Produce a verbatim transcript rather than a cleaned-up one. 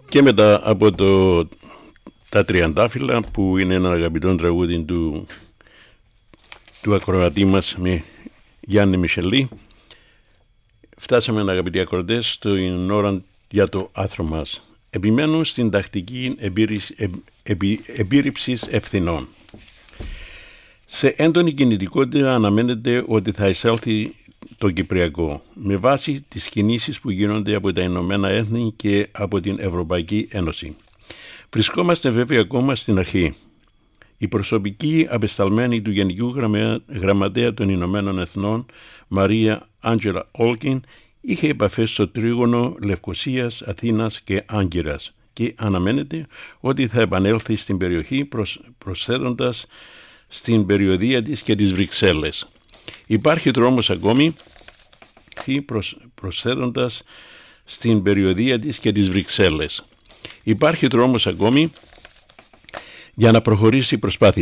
Και μετά από το, τα Τριαντάφυλλα, που είναι ένα αγαπητό τραγούδι του, του ακροατή μας με Γιάννη Μισελή, φτάσαμε, αγαπητοί ακροατές, στην ώρα για το άθρο μας. Επιμένουν στην τακτική επίρρηψης ευθυνών. Σε έντονη κινητικότητα αναμένεται ότι θα εισέλθει το Κυπριακό, με βάση τις κινήσεις που γίνονται από τα Ηνωμένα Έθνη και από την Ευρωπαϊκή Ένωση. Βρισκόμαστε βέβαια ακόμα στην αρχή. Η προσωπική απεσταλμένη του Γενικού Γραμματέα των Ηνωμένων Εθνών, Μαρία Άντζελα Όλκιν, είχε επαφές στο τρίγωνο Λευκωσίας, Αθήνας και Άγκυρας και αναμένεται ότι θα επανέλθει στην περιοχή προσ... προσθέτοντας στην περιοδεία της και τις Βρυξέλλες. Υπάρχει δρόμος ακόμη προσ... προσθέτοντας στην περιοδεία της και τις Βρυξέλλες. Υπάρχει δρόμος ακόμη για να προχωρήσει η προσπάθεια.